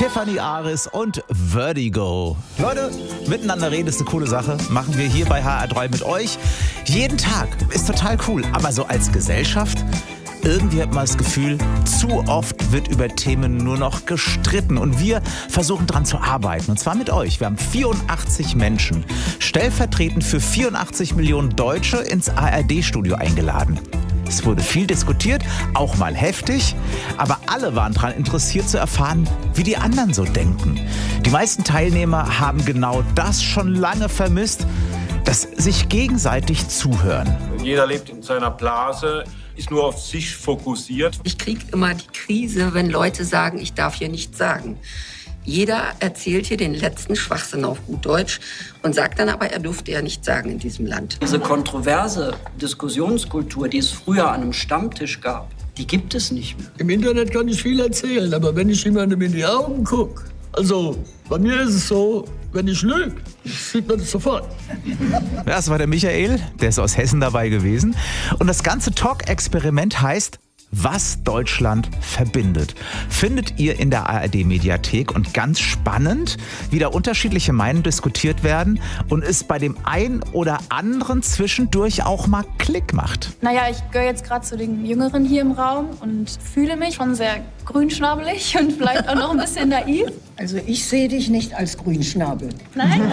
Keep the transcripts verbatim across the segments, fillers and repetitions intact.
Tiffany Aris und Vertigo. Leute, miteinander reden ist eine coole Sache. Machen wir hier bei H R drei mit euch. Jeden Tag. Ist total cool. Aber so als Gesellschaft, irgendwie hat man das Gefühl, zu oft wird über Themen nur noch gestritten. Und wir versuchen dran zu arbeiten. Und zwar mit euch. Wir haben vierundachtzig Menschen, stellvertretend für vierundachtzig Millionen Deutsche, ins A R D-Studio eingeladen. Es wurde viel diskutiert, auch mal heftig, aber alle waren daran interessiert zu erfahren, wie die anderen so denken. Die meisten Teilnehmer haben genau das schon lange vermisst, das sich gegenseitig zuhören. Jeder lebt in seiner Blase, ist nur auf sich fokussiert. Ich kriege immer die Krise, wenn Leute sagen, ich darf hier nichts sagen. Jeder erzählt hier den letzten Schwachsinn auf gut Deutsch und sagt dann aber, er durfte ja nichts sagen in diesem Land. Diese kontroverse Diskussionskultur, die es früher an einem Stammtisch gab, die gibt es nicht mehr. Im Internet kann ich viel erzählen, aber wenn ich jemandem in die Augen gucke, also bei mir ist es so, wenn ich lüge, sieht man das sofort. Das war der Michael, der ist aus Hessen dabei gewesen. Und das ganze Talk-Experiment heißt, was Deutschland verbindet, findet ihr in der A R D-Mediathek. Und ganz spannend, wie da unterschiedliche Meinungen diskutiert werden und es bei dem einen oder anderen zwischendurch auch mal Klick macht. Naja, ich gehöre jetzt gerade zu den Jüngeren hier im Raum und fühle mich schon sehr grünschnabelig und vielleicht auch noch ein bisschen naiv. Also ich sehe dich nicht als Grünschnabel. Nein?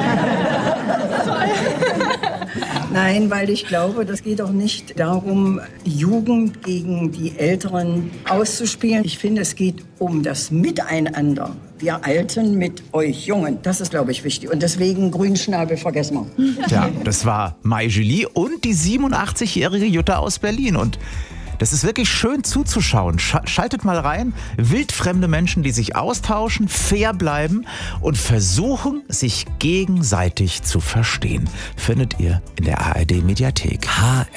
Nein, weil ich glaube, das geht auch nicht darum, die Jugend gegen die Älteren auszuspielen. Ich finde, es geht um das Miteinander. Wir Alten mit euch Jungen. Das ist, glaube ich, wichtig. Und deswegen Grünschnabel vergessen wir. Ja, das war Mai Julie und die siebenundachtzigjährige Jutta aus Berlin. Und das ist wirklich schön zuzuschauen. Schaltet mal rein. Wildfremde Menschen, die sich austauschen, fair bleiben und versuchen, sich gegenseitig zu verstehen. Findet ihr in der A R D-Mediathek. H